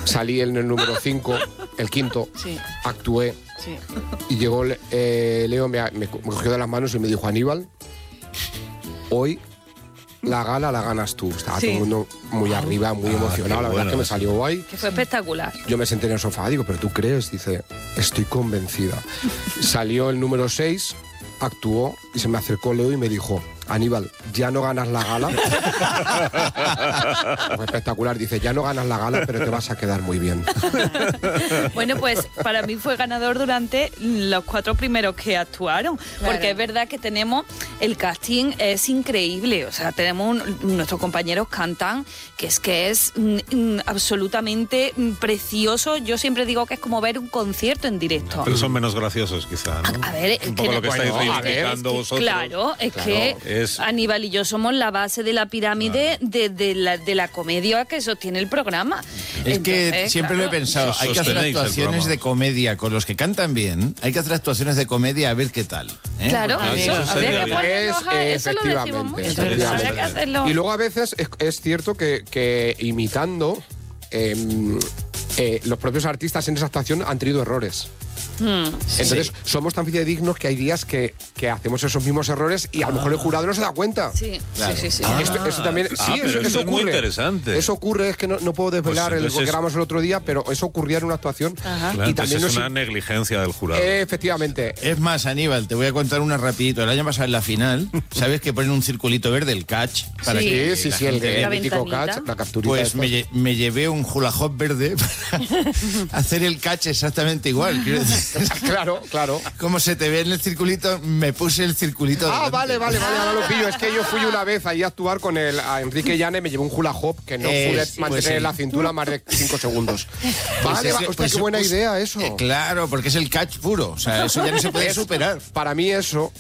Salí en el número 5, el quinto, Sí. actué Sí. y llegó Leo, me cogió de las manos y me dijo: Aníbal, hoy la gala la ganas tú. Estaba Sí. todo el mundo muy arriba, muy emocionado. La verdad es que me salió guay. Que fue espectacular. Yo me senté en el sofá, digo, ¿pero tú crees? Dice, estoy convencida. Salió el número 6, actuó y se me acercó Leo y me dijo: Aníbal, ya no ganas la gala. Fue espectacular. Dice, ya no ganas la gala, pero te vas a quedar muy bien. Bueno, pues para mí fue ganador durante los 4 primeros que actuaron, Claro. porque es verdad que tenemos, el casting es increíble, o sea, tenemos, nuestros compañeros cantan, que es absolutamente precioso. Yo siempre digo que es como ver un concierto en directo. Pero son menos graciosos, quizá, ¿no? A ver, es un poco que lo que no- estáis bueno, a ver, reivindicando vosotros. Claro, es que es- Aníbal y yo somos la base de la pirámide de la comedia que sostiene el programa. Es que Entonces, siempre claro, lo he pensado, hay que hacer Sostenéis el actuaciones programa. de comedia con los que cantan bien, hay que hacer actuaciones de comedia a ver qué tal. Claro, Porque eso eso, habría que sería ponernos eso lo decimos efectivamente, mucho. efectivamente. Habría que hacerlo. Y luego a veces es cierto que imitando, los propios artistas en esa actuación han tenido errores. Entonces somos tan fidedignos que hay días que hacemos esos mismos errores y a lo mejor el jurado no se da cuenta. Sí, Claro. sí, sí. Eso también, sí, pero eso eso es muy ocurre. interesante. Eso ocurre, es que no puedo desvelar Pues lo entonces que grabamos el otro día, pero eso ocurría en una actuación. Ajá. Claro, Y también es nos- una negligencia del jurado. efectivamente. Es más, Aníbal, te voy a contar una rapidito. El año pasado en la final, ¿sabes que ponen un circulito verde, el catch? Para Sí. que Sí, la sí, el gente- La mítico ventanita. catch, la capturita. Pues esta. me llevé un hula hoop verde para hacer el catch exactamente igual. Quiero decir, Claro, claro. como se te ve en el circulito, me puse el circulito Ah, delante. vale, ahora lo pillo. Es que yo fui una vez ahí a actuar con a Enrique Llane y me llevé un hula hop que no pude Pues mantener el- la cintura más de 5 segundos. Vale, ese- hostia, qué buena pues, idea eso. Claro, porque es el catch puro. O sea, eso ya no se puede superar. Para mí eso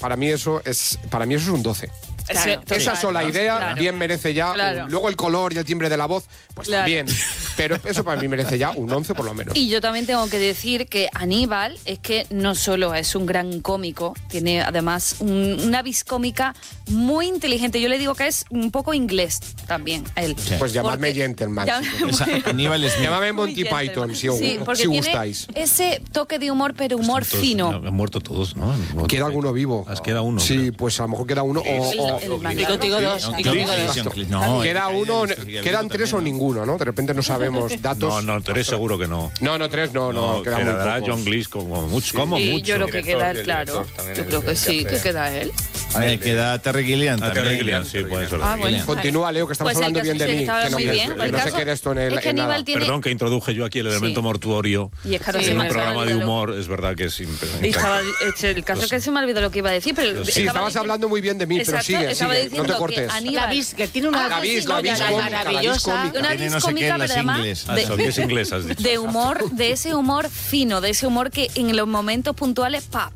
es un 12. Claro, Esa sola idea claro. bien merece ya. Claro. Luego el color y el timbre de la voz, pues Claro. también. Pero eso para mí merece ya un 11 por lo menos. Y yo también tengo que decir que Aníbal es que no solo es un gran cómico, tiene además una vis cómica muy inteligente. Yo le digo que es un poco inglés también, él. Pues llamadme Porque- gentleman. Ya- O sea, Aníbal es Llámame Monty Muy Python, si, Sí, porque si tiene gustáis. ese toque de humor, pero humor Todos- fino. Han muerto todos, ¿no? Queda alguno vivo. Queda uno. Sí, creo. pues a lo mejor queda uno El Y contigo dos. No, Y contigo Clint, dos. Clint, no, queda el- uno, el- quedan 3 o ninguno, ¿no? De repente no sabemos datos. No, 3 seguro que no. No, 3 no, queda muy quedará pocos. John Cleese como mucho. Como Sí, mucho. yo creo que queda él, claro. Yo creo que sí, que queda él. Queda Terry Gilliam Ah, también. Terry Gilliam, sí, puede ser. Ah, bueno. Continúa, Leo, que estamos Pues el hablando caso bien de sí, mí. estaba Que no, muy que- bien. que El no se caso quede esto en el. es que en nada. Aníbal tiene... Perdón que introduje yo aquí el elemento Sí. mortuorio. Y es que ahora En se me un ha programa de olvidado lo- humor, es verdad que es Y estaba, el caso es que se me olvidó lo que iba a decir, pero... Sí, estabas hablando muy bien de mí, pero Exacto, sigue, estaba sigue, no diciendo te cortes. que Aníbal... La vis, que tiene una La vis cómica, maravillosa. la vis Una Tiene vis no sé qué cómica, en pero las además ingles. Eso, que es inglés, has dicho. de humor, de ese humor fino, de ese humor que en los momentos puntuales, pa.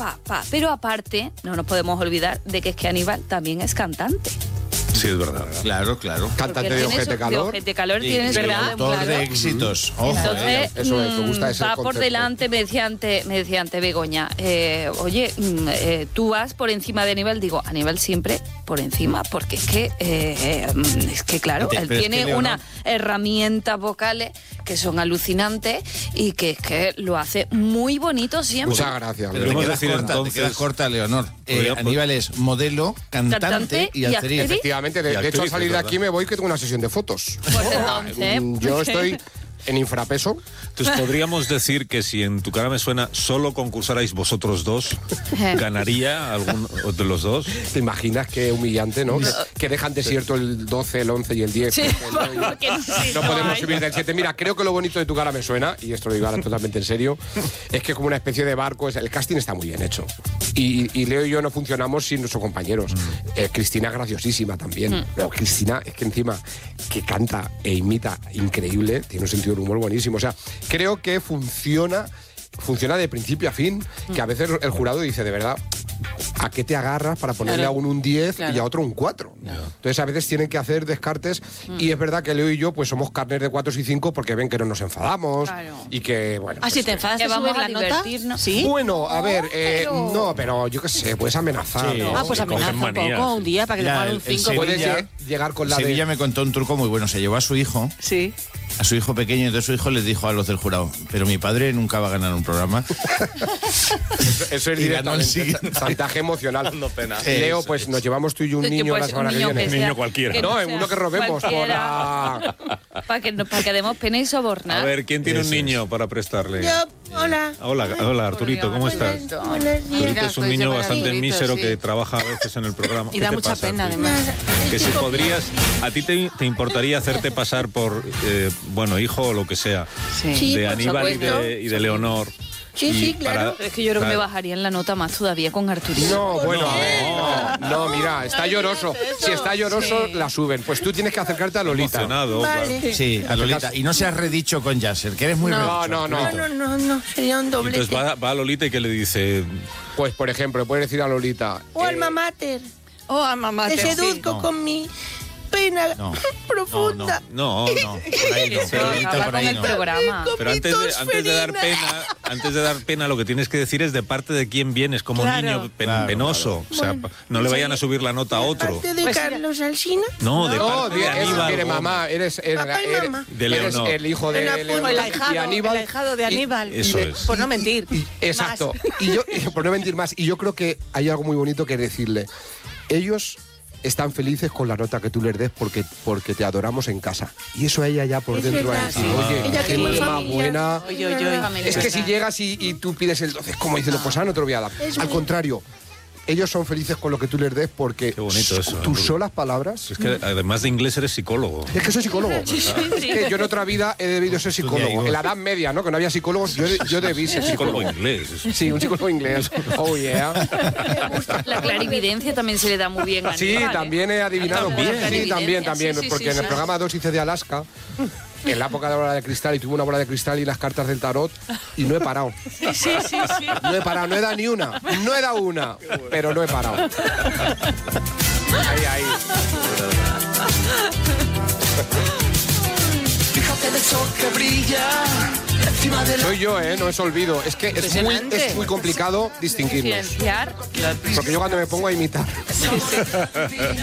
Pero aparte, no nos podemos olvidar de que es que Aníbal también es cantante. Sí, es verdad. Claro, claro. Cantante Porque de tiene Ojete De Calor. Ojete Calor Y tiene su ¿verdad? autor claro. de éxitos. Ojo, Entonces, Eso es, me gusta ese va por concepto. delante, me decía antes Begoña, oye, tú vas por encima de Aníbal, digo, Aníbal siempre por encima, porque es que claro, Pero él es tiene que, Leonor, unas herramientas vocales que son alucinantes y que es que lo hace muy bonito siempre. Muchas gracias. Pero Leo. Podemos te quedas decir corta, entonces- te quedas corta, Leonor. Podríamos- Aníbal es modelo, cantante Cantante y y actriz. actriz. Efectivamente, Y de hecho actriz, al salir es de verdad. aquí me voy que tengo una sesión de fotos. Pues entonces, Yo estoy en infrapeso. Entonces, podríamos decir que si en Tu cara me suena solo concursarais vosotros dos, ¿ganaría algún de los dos? ¿Te imaginas qué humillante, no? Que dejan desierto el 12, el 11 y el 10. Sí, No, porque sí, no podemos hay. subir del 7. Mira, creo que lo bonito de Tu cara me suena, y esto lo digo ahora totalmente en serio, es que como una especie de barco, el casting está muy bien hecho. Y Leo y yo no funcionamos sin nuestros compañeros. Cristina es graciosísima también. Pero Cristina es que encima que canta e imita increíble, tiene un sentido del humor buenísimo. O sea, creo que funciona de principio a fin, que a veces el jurado dice, de verdad, ¿a qué te agarras para ponerle Claro. a uno un 10 Claro. y a otro un 4? Entonces a veces tienen que hacer descartes y es verdad que Leo y yo pues somos carnes de 4 y 5 porque ven que no nos enfadamos Claro. y que, bueno... Ah, si te enfadas, Que te vamos subes a la nota. divertirnos. ¿Sí? Bueno, a ver, pero- no, pero yo qué sé, puedes amenazar, Sí. ¿no? Ah, pues Se cogen amenaza un manías. poco un día para que te Mira, pongan un el 5. Sevilla- Puedes llegar con la Sevilla de... me contó un truco muy bueno. Se llevó a su hijo Sí. a su hijo pequeño, entonces su hijo les dijo a los del jurado, pero mi padre nunca va a ganar un programa. Eso es Y ganó el directamente siguiente. chantaje emocional. Dando pena. Leo, pues nos llevamos tú y yo un niño Pues la semana un que niño viene. que Un niño sea- cualquiera. que No, sea uno que robemos por cualquiera. Para que demos pena y sobornar. A ver, ¿quién tiene un Eso niño para prestarle? Yo, hola. Hola, Arturito, ¿cómo estás? Buenos días. Arturito es un soy niño de bastante Arturito, mísero sí. que trabaja a veces en el programa. Y ¿Qué da te mucha pasa, pena, Arturito? además. Que si podrías, ¿a ti te importaría hacerte pasar por, bueno, hijo o lo que sea, Sí, de por Aníbal y supuesto. de Leonor? Sí, sí, claro. Es que yo creo que me bajaría en la nota más todavía con Arturito. No, bueno, no, mira, está lloroso. Si está lloroso, la suben. Pues tú tienes que acercarte a Lolita. Emocionado. Vale. Sí, a Lolita. Y no seas redicho con Yasser, que eres muy redicho. No. No, sería un doblete. Entonces va a Lolita y que le dice, Pues, por ejemplo, puedes decir a Lolita. O alma mater. Oh, mamá, Te seduzco No. con mi pena No. profunda. no, Por ahí no, Eso Lolita, acaba por con ahí el no. programa. Con pero mi antes de dar pena, lo que tienes que decir es de parte de quién vienes como Claro. niño Claro, penoso. O sea, no le vayan a subir la nota a otro. Parte de Carlos Alsina. No, de No, parte de mire Aníbal. mamá, eres Papá y mamá. De eres Leonor. el hijo de El Leonor O el y ahijado, Aníbal. el ahijado de Aníbal. Eso es. Por no mentir. Exacto. Más. Y yo, por no mentir más, y yo creo que hay algo muy bonito que decirle. Ellos están felices con la nota que tú les des porque te adoramos en casa. Y eso a ella ya por Es dentro verdad. es decir, oye, Ella qué tiene madre más familia. buena. Oye, oye. Es que si llegas y tú pides el 12, como diciendo, pues no te lo voy a dar. Es Al muy- contrario, ellos son felices con lo que tú les des porque Qué bonito eso, tus Rubén. solas palabras. Es que además de inglés eres psicólogo. Es que soy psicólogo. Es que yo en otra vida he debido ser psicólogo. En la Edad Media, ¿no? Que no había psicólogos, yo debí ser Psicólogo psicólogo. inglés. Sí, un psicólogo inglés. Oh, yeah. La clarividencia también se le da muy bien a Sí, Aníbal, ¿eh? también he adivinado. También. Sí, también. Sí, sí, Porque sí, en el sí. programa 2 hice de Alaska, en la época de la bola de cristal, y tuve una bola de cristal y las cartas del tarot, y no he parado. Sí. No he parado, no he dado ni una. No he dado una, pero no he parado. Ahí. Fíjate del sol que brilla encima de la Soy yo, no es olvido. Es que es muy complicado distinguirnos. Diferenciar. Porque yo cuando me pongo a imitar